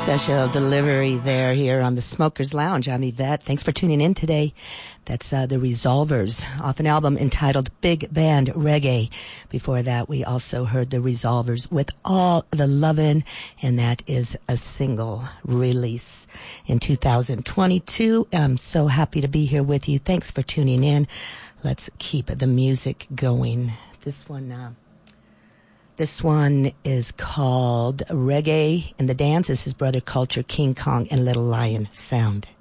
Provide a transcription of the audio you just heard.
Special delivery here on the Smokers Lounge. I'm Yvette. Thanks for tuning in today. That's the Resolvers off an album entitled Big Band Reggae. Before that, we also heard the Resolvers with All the Lovin', and that is a single release in 2022. I'm so happy to be here with you. Thanks for tuning in. Let's keep the music going. This one is called Reggae in the Dance. This is Brother Culture, King Kong, and Little Lion Sound.